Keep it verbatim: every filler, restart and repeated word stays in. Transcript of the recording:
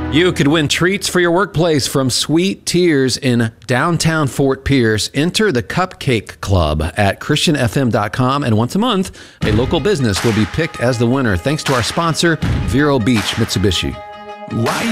You could win treats for your workplace from Sweet Tears in downtown Fort Pierce. Enter the Cupcake Club at Christian F M dot com, and once a month, a local business will be picked as the winner, thanks to our sponsor, Vero Beach Mitsubishi. Why